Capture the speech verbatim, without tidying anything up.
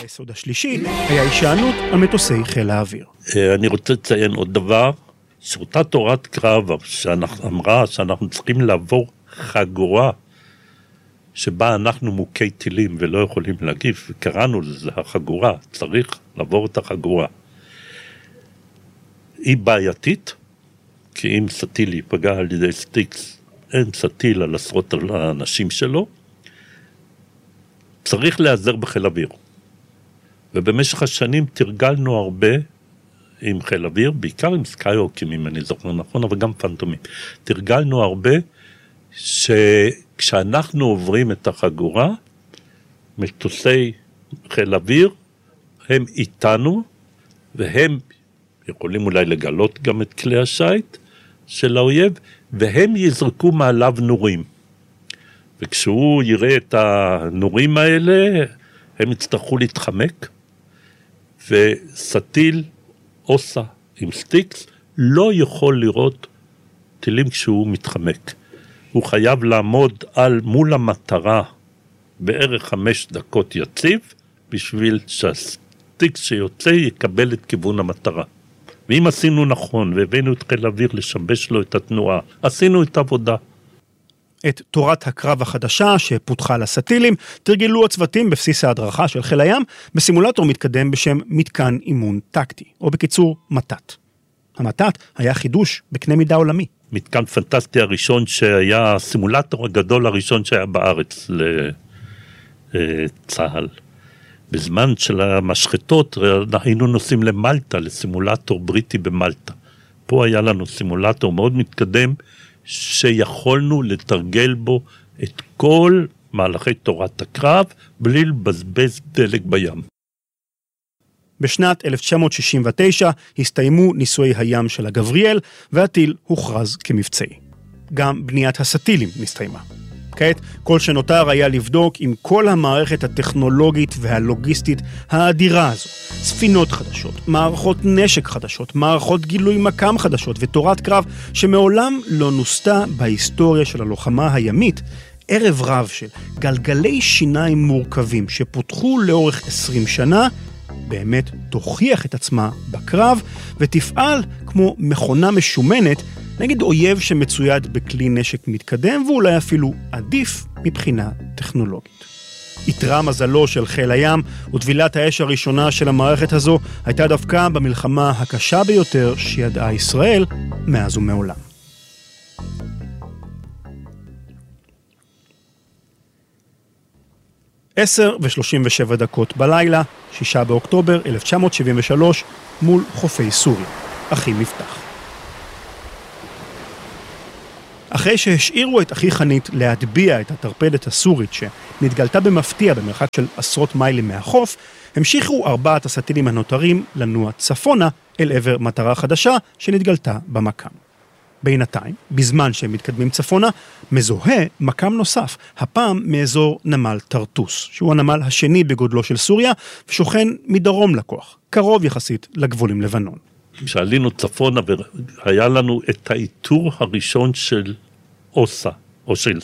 היסוד השלישי היה הישענות על מטוסי חיל האוויר. אני רוצה לציין עוד דבר, שאותה תורת קרב שאמרה שאנחנו צריכים לעבור חגורה, שבה אנחנו מוכי טילים ולא יכולים להגיב, וקראנו לזה החגורה, צריך לעבור את החגורה. היא בעייתית, כי אם סטיל ייפגע על ידי סטיקס, אין סטיל על עשרות האנשים שלו, צריך להיעזר בחיל אוויר. ובמשך השנים תרגלנו הרבה עם חיל אוויר, בעיקר עם סקייהוקים, אם אני זוכר נכון, אבל גם פנטומים. תרגלנו הרבה שכשאנחנו עוברים את החגורה, מטוסי חיל אוויר, הם איתנו, והם יכולים אולי לגלות גם את כלי השייט של האויב, והם יזרקו מעליו נורים. וכשהוא יראה את הנורים האלה, הם יצטרכו להתחמק, וסטיל אוסה עם סטיקס לא יכול לראות טילים כשהוא מתחמק. הוא חייב לעמוד על מול המטרה בערך חמש דקות יציב, בשביל שהסטיקס שיוצא יקבל את כיוון המטרה. ואם עשינו נכון והבאנו את חיל האוויר לשבש לו את התנועה, עשינו את העבודה. את תורת הקרב החדשה שפותחה לסטילים, תרגלו הצוותים בבסיס ההדרכה של חיל הים, בסימולטור מתקדם בשם מתקן אימון טקטי, או בקיצור מתת. המתת היה חידוש בקנה מידה עולמי. מתקן פנטסטי הראשון שהיה, הסימולטור הגדול הראשון שהיה בארץ לצהל. בזמן של המשחטות היינו נוסעים למלטה, לסימולטור בריטי במלטה. פה היה לנו סימולטור מאוד מתקדם, שיכולנו לתרגל בו את כל מהלכי תורת הקרב, בלי לבזבז דלק בים. בשנת אלף תשע מאות שישים ותשע הסתיימו ניסויי הים של הגבריאל, והטיל הוכרז כמבצעי. גם בניית הסטילים נסתיימה. כעת, כל שנותר היה לבדוק עם כל המערכת הטכנולוגית והלוגיסטית האדירה הזו. ספינות חדשות, מערכות נשק חדשות, מערכות גילוי מקם חדשות ותורת קרב שמעולם לא נוסתה בהיסטוריה של הלוחמה הימית, ערב רב של גלגלי שיניים מורכבים שפותחו לאורך עשרים שנה, באמת תוכיח את עצמה בקרב ותפעל כמו מכונה משומנת נגד אויב שמצויד בכלי נשק מתקדם ואולי אפילו עדיף מבחינה טכנולוגית. יתרה מזלו של חיל הים וטבילת האש הראשונה של המערכת הזו הייתה דווקא במלחמה הקשה ביותר שידעה ישראל מאז ומעולם. עשר ושלושים ושבע דקות בלילה, שישה באוקטובר אלף תשע מאות שבעים ושלוש, מול חופי סוריה, אחי מבטח. אחרי שהשאירו את אחי חנית להטביע את הטרפדת הסורית שנתגלתה במפתיע במרחק של עשרות מיילים מהחוף, המשיכו ארבעת הסטילים הנותרים לנוע צפונה אל עבר מטרה חדשה שנתגלתה במקם. בינתיים, בזמן שהם מתקדמים צפונה, מזוהה מקם נוסף, הפעם מאזור נמל טרטוס, שהוא הנמל השני בגודלו של סוריה, ושוכן מדרום לכוח, קרוב יחסית לגבול עם לבנון. כשעלינו צפונה והיה לנו את האיתור הראשון של אוסה, או של